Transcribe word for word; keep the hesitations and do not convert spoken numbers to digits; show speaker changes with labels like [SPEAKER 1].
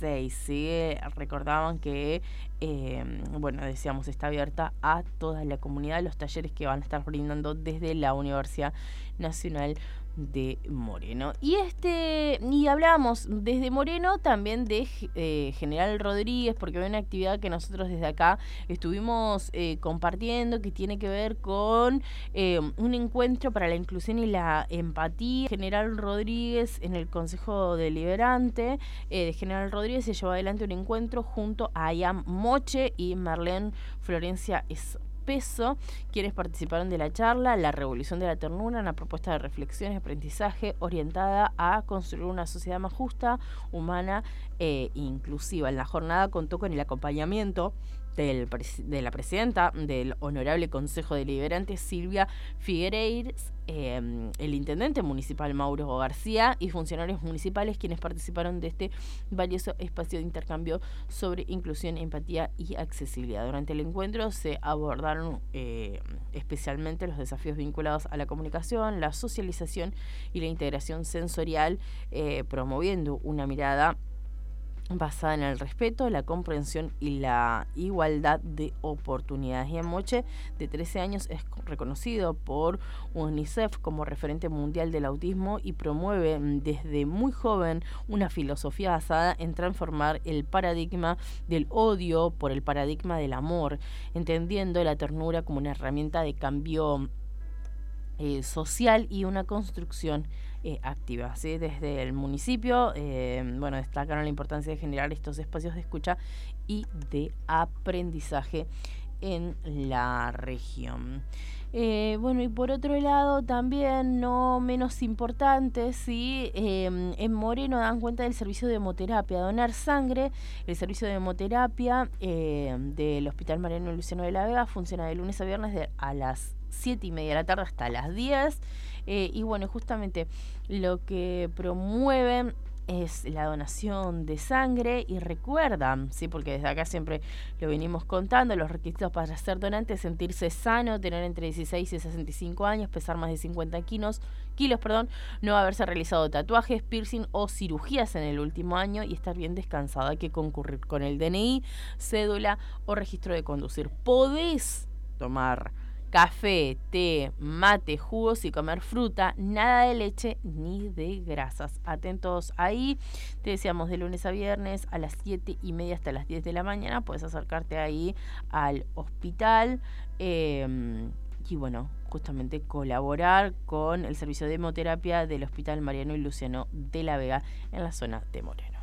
[SPEAKER 1] dieciséis, ¿sí? Recordaban que, eh, bueno, decíamos, está abierta a toda la comunidad, los talleres que van a estar brindando desde la Universidad Nacional de Moreno. Y este y hablábamos desde Moreno también de eh, General Rodríguez, porque hay una actividad que nosotros desde acá estuvimos eh, compartiendo, que tiene que ver con eh, un encuentro para la inclusión y la empatía. General Rodríguez, en el Consejo Deliberante eh, de General Rodríguez, se llevó adelante un encuentro junto a Ayam Moche y Marlene Florencia Es Peso, quienes participaron de la charla La Revolución de la Ternura, una propuesta de reflexión y aprendizaje orientada a construir una sociedad más justa, humana e inclusiva. En la jornada contó con el acompañamiento del, de la presidenta del Honorable Consejo Deliberante, Silvia Figueiredo, eh, el intendente municipal Mauro García y funcionarios municipales, quienes participaron de este valioso espacio de intercambio sobre inclusión, empatía y accesibilidad. Durante el encuentro se abordaron eh, especialmente los desafíos vinculados a la comunicación, la socialización y la integración sensorial, eh, promoviendo una mirada basada en el respeto, la comprensión y la igualdad de oportunidades. Y Moche, de trece años, es reconocido por UNICEF como referente mundial del autismo y promueve desde muy joven una filosofía basada en transformar el paradigma del odio por el paradigma del amor, entendiendo la ternura como una herramienta de cambio eh, social y una construcción Eh, activa, ¿sí? Desde el municipio, eh, bueno, destacaron la importancia de generar estos espacios de escucha y de aprendizaje en la región. Eh, bueno, y por otro lado, también, no menos importante, ¿sí? Eh, en Moreno dan cuenta del servicio de hemoterapia, donar sangre. El servicio de hemoterapia eh, del Hospital Mariano Luciano de la Vega funciona de lunes a viernes de, a las siete y media de la tarde hasta las diez. Eh, y bueno, justamente lo que promueven es la donación de sangre y recuerdan, sí, porque desde acá siempre lo venimos contando, los requisitos para ser donante: sentirse sano, tener entre dieciséis y sesenta y cinco años, pesar más de cincuenta kilos, kilos, perdón, no haberse realizado tatuajes, piercing o cirugías en el último año y estar bien descansado. Hay que concurrir con el D N I, cédula o registro de conducir. Podés tomar café, té, mate, jugos y comer fruta, nada de leche ni de grasas. Atentos ahí, te decíamos, de lunes a viernes a las siete y media hasta las diez de la mañana. Puedes acercarte ahí al hospital eh, y bueno, justamente colaborar con el servicio de hemoterapia del Hospital Mariano y Luciano de la Vega en la zona de Moreno.